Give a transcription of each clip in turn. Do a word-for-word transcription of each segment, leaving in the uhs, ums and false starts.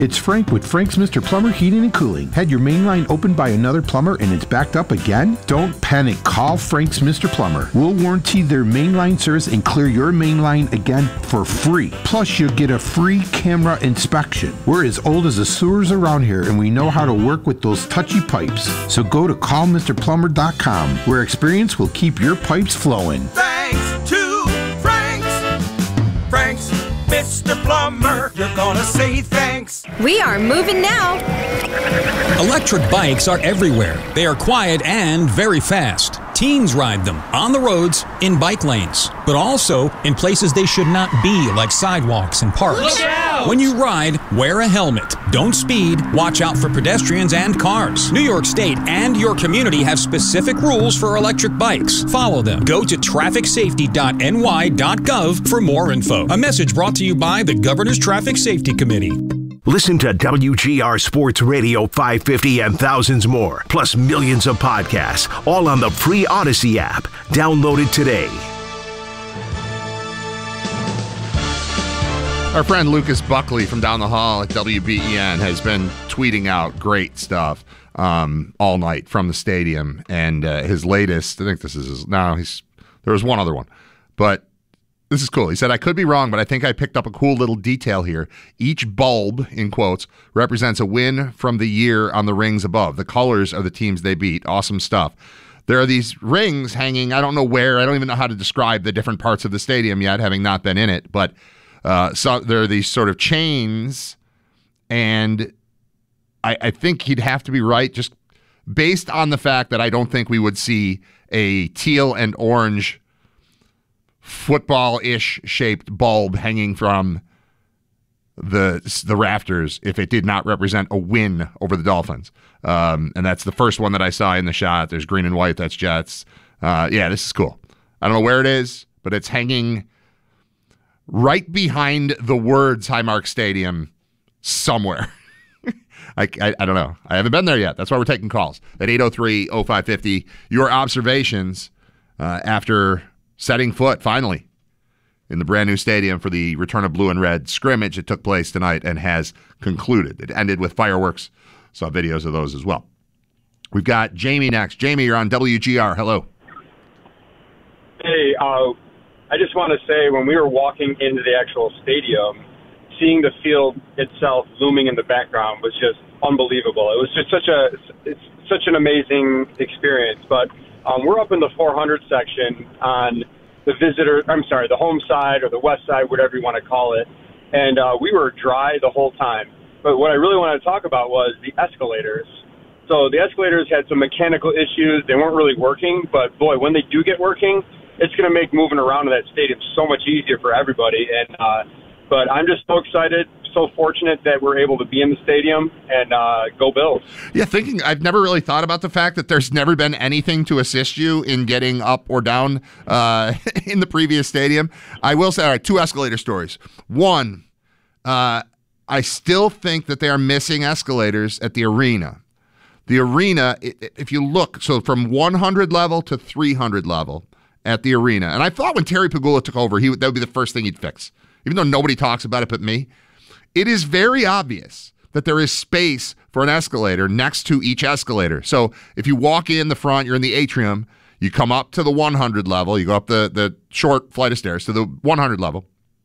It's Frank with Frank's Mister Plumber Heating and Cooling. Had your main line opened by another plumber and it's backed up again? Don't panic. Call Frank's Mister Plumber. We'll warranty their main line service and clear your main line again for free. Plus, you'll get a free camera inspection. We're as old as the sewers around here and we know how to work with those touchy pipes. So go to call mister plumber dot com, where experience will keep your pipes flowing. Thanks to Frank's. Frank's Mister Plumber, you're gonna say thanks. We are moving now. Electric bikes are everywhere. They are quiet and very fast. Teens ride them on the roads, in bike lanes, but also in places they should not be, like sidewalks and parks. Look out! When you ride, wear a helmet. Don't speed. Watch out for pedestrians and cars. New York State and your community have specific rules for electric bikes. Follow them. Go to traffic safety dot n y dot gov for more info. A message brought to you by the Governor's Traffic Safety Committee. Listen to W G R Sports Radio five fifty and thousands more, plus millions of podcasts, all on the free Odyssey app. Download it today. Our friend Lucas Buckley from down the hall at W B E N has been tweeting out great stuff um, all night from the stadium. And uh, his latest, I think this is his, no, he's, there was one other one, but this is cool. He said, I could be wrong, but I think I picked up a cool little detail here. Each bulb, in quotes, represents a win from the year on the rings above, the colors of the teams they beat. Awesome stuff. There are these rings hanging, I don't know where, I don't even know how to describe the different parts of the stadium yet, having not been in it, but uh, so there are these sort of chains, and I, I think he'd have to be right, just based on the fact that I don't think we would see a teal and orange football-ish shaped bulb hanging from the the rafters if it did not represent a win over the Dolphins. Um, and that's the first one that I saw in the shot. There's green and white. That's Jets. Uh, yeah, this is cool. I don't know where it is, but it's hanging right behind the words Highmark Stadium somewhere. I, I, I don't know. I haven't been there yet. That's why we're taking calls at eight oh three oh five fifty. Your observations uh, after setting foot, finally, in the brand new stadium for the return of blue and red scrimmage. It took place tonight and has concluded. It ended with fireworks. Saw videos of those as well. We've got Jamie next. Jamie, you're on W G R. Hello. Hey, uh, I just want to say, when we were walking into the actual stadium, seeing the field itself looming in the background was just unbelievable. It was just such a it's such an amazing experience. But Um, we're up in the four hundred section on the visitor, I'm sorry, the home side or the west side, whatever you want to call it. And uh, we were dry the whole time. But what I really wanted to talk about was the escalators. So the escalators had some mechanical issues. They weren't really working. But, boy, when they do get working, it's going to make moving around in that stadium so much easier for everybody. And uh, But I'm just so excited, so fortunate that we're able to be in the stadium, and uh, go Bills. Yeah, thinking, I've never really thought about the fact that there's never been anything to assist you in getting up or down uh, in the previous stadium. I will say, all right, two escalator stories. One, uh, I still think that they are missing escalators at the arena. The arena, if you look, so from one hundred level to three hundred level at the arena, and I thought when Terry Pagula took over, he that would be the first thing he'd fix, even though nobody talks about it but me. It is very obvious that there is space for an escalator next to each escalator. So if you walk in the front, you're in the atrium, you come up to the one hundred level, you go up the, the short flight of stairs to the one hundred level,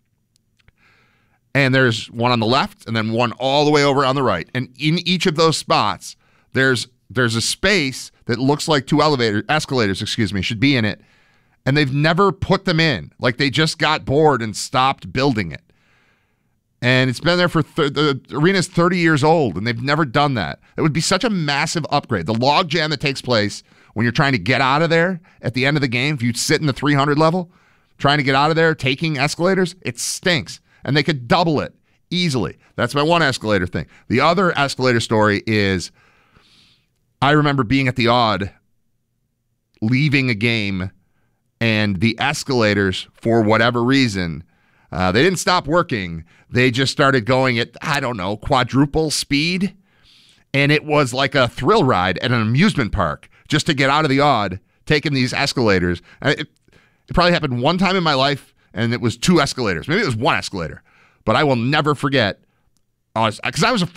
and there's one on the left and then one all the way over on the right. And in each of those spots, there's there's a space that looks like two elevator escalators, excuse me, should be in it. And they've never put them in. Like they just got bored and stopped building it. And it's been there for, th- the arena's thirty years old, and they've never done that. It would be such a massive upgrade. The log jam that takes place when you're trying to get out of there at the end of the game, if you sit in the three hundred level, trying to get out of there, taking escalators, it stinks. And they could double it easily. That's my one escalator thing. The other escalator story is I remember being at the Odd, leaving a game, and the escalators, for whatever reason, uh, they didn't stop working. They just started going at, I don't know, quadruple speed. And it was like a thrill ride at an amusement park just to get out of the Odd, taking these escalators. It, it probably happened one time in my life, and it was two escalators. Maybe it was one escalator. But I will never forget because I was afraid.